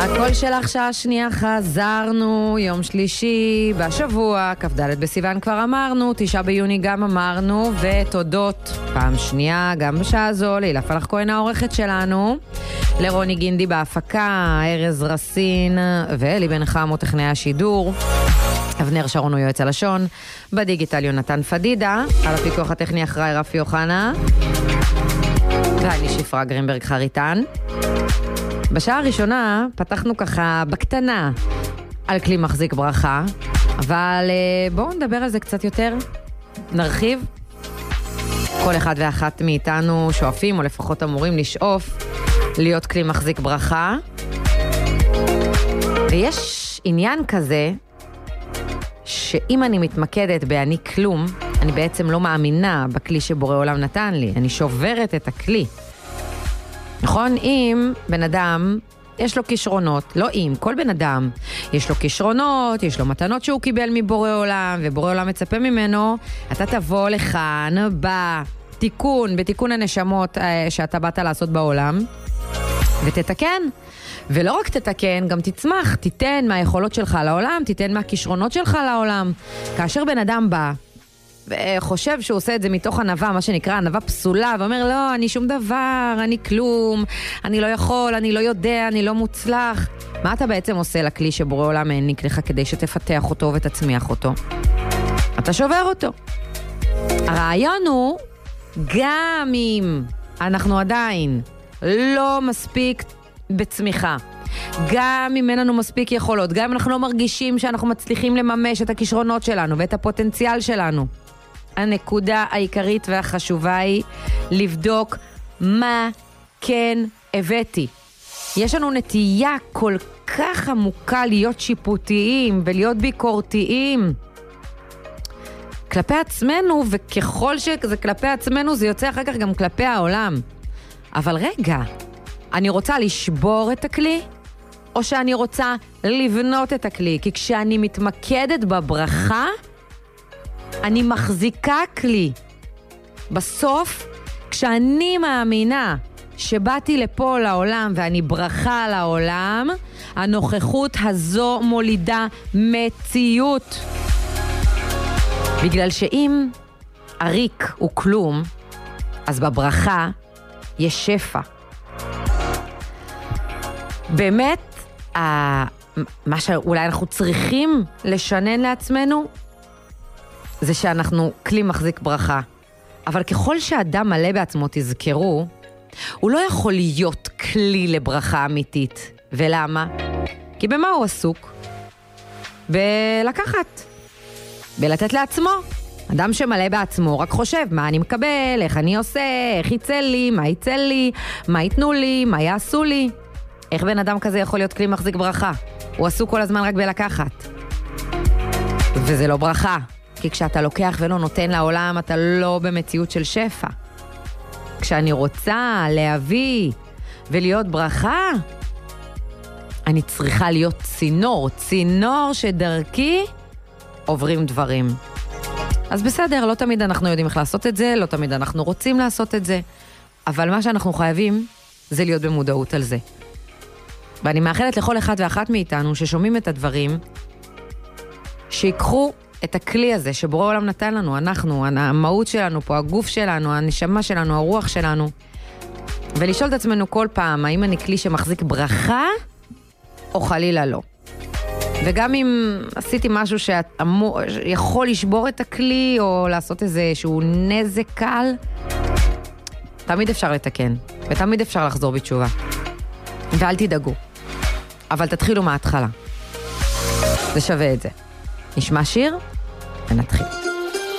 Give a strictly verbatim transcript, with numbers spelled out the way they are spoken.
הקול שלך שעה שנייה חזרנו, יום שלישי בשבוע, כ"ד בסיוון כבר אמרנו, תשעה ביוני גם אמרנו, ותודות פעם שנייה גם בשעה זו, לילה פלח כהן העורכת שלנו, לרוני גינדי בהפקה, ארז רסין ואלי בן חמו טכנאי השידור, אבנר שרון הוא יועץ הלשון, בדיגיטל יונתן פדידה, על הפיקוח הטכני אחראי רפי יוחנה, ואני שפרה גרינברג חריטן. בשעה הראשונה פתחנו ככה בקטנה על כלי מחזיק ברכה, אבל בואו נדבר על זה קצת יותר, נרחיב. כל אחד ואחת מאיתנו שואפים, או לפחות אמורים לשאוף, להיות כלי מחזיק ברכה. ויש עניין כזה, שאם אני מתמקדת באני כלום, אני בעצם לא מאמינה בכלי שבורא עולם נתן לי, אני שוברת את הכלי. נכון? אם בן אדם, יש לו כישרונות, לא אם, כל בן אדם, יש לו כישרונות, יש לו מתנות שהוא קיבל מבורא עולם, ובורא עולם מצפה ממנו, אתה תבוא לכאן בתיקון, בתיקון הנשמות שאתה באת לעשות בעולם, ותתקן. ולא רק תתקן, גם תצמח, תיתן מהיכולות שלך לעולם, תיתן מהכישרונות שלך לעולם. כאשר בן אדם בא, וחושב שהוא עושה את זה מתוך ענווה, מה שנקרא ענווה פסולה, ואומר, לא, אני שום דבר, אני כלום, אני לא יכול, אני לא יודע, אני לא מוצלח. מה אתה בעצם עושה לכלי שבורא עולם העניק לך כדי שתפתח אותו ותצמיח אותו? אתה שובר אותו. הרעיון הוא, גם אם אנחנו עדיין לא מספיק בצמיחה, גם אם אין לנו מספיק יכולות, גם אם אנחנו לא מרגישים שאנחנו מצליחים לממש את הכישרונות שלנו ואת הפוטנציאל שלנו, הנקודה העיקרית והחשובה היא לבדוק מה כן הבאתי. יש לנו נטייה כל כך עמוקה להיות שיפוטיים ולהיות ביקורתיים כלפי עצמנו, וככל שזה כלפי עצמנו זה יוצא אחר כך גם כלפי העולם. אבל רגע, אני רוצה לשבור את הכלי או שאני רוצה לבנות את הכלי? כי כשאני מתמקדת בברכה, אני מחזיקה כלי. בסוף, כשאני מאמינה שבאתי לפה לעולם ואני ברכה לעולם, הנוכחות הזו מולידה מציאות. בגלל שאם הריק הוא כלום, אז בברכה יש שפע. באמת, מה שאולי אנחנו צריכים לשנן לעצמנו, זה שאנחנו כלי מחזיק ברכה. אבל ככל שאדם מלא בעצמו, תזכרו, הוא לא יכול להיות כלי לברכה אמיתית. ולמה? כי במה הוא עסוק? בלקחת. בלתת לעצמו. אדם שמלא בעצמו רק חושב, מה אני מקבל, איך אני עושה, איך יצא לי, מה יצא לי, מה יתנו לי, מה יעשו לי. איך בן אדם כזה יכול להיות כלי מחזיק ברכה? הוא עסוק כל הזמן רק בלקחת. וזה לא ברכה. כי כשאתה לוקח ולא נותן לעולם, אתה לא במציאות של שפע. כשאני רוצה להביא ולהיות ברכה, אני צריכה להיות צינור, צינור שדרכי עוברים דברים. אז בסדר, לא תמיד אנחנו יודעים איך לעשות את זה, לא תמיד אנחנו רוצים לעשות את זה, אבל מה שאנחנו חייבים זה להיות במודעות על זה. ואני מאחלת לכל אחד ואחת מאיתנו ששומעים את הדברים, שיקחו את הכלי הזה שבורא העולם נתן לנו, אנחנו, המהות שלנו פה, הגוף שלנו, הנשמה שלנו, הרוח שלנו, ולשאול את עצמנו כל פעם, האם אני כלי שמחזיק ברכה, או חלילה לא. וגם אם עשיתי משהו שיכול לשבור את הכלי, או לעשות איזשהו נזק קל, תמיד אפשר לתקן, ותמיד אפשר לחזור בתשובה. ואל תדאגו. אבל תתחילו מההתחלה. זה שווה את זה. נשמע שיר ונתחיל.